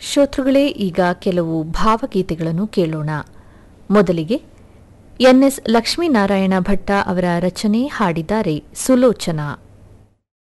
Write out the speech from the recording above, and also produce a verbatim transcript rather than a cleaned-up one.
ಶ್ರೋತೃಗಳೇ, ಈಗ ಕೆಲವು ಭಾವಗೀತೆಗಳನ್ನು ಕೇಳೋಣ. ಮೊದಲಿಗೆ ಎನ್ ಎಸ್ ಲಕ್ಷ್ಮೀನಾರಾಯಣ ಭಟ್ಟ ಅವರ ರಚನೆ, ಹಾಡಿದ್ದಾರೆ ಸುಲೋಚನಾ.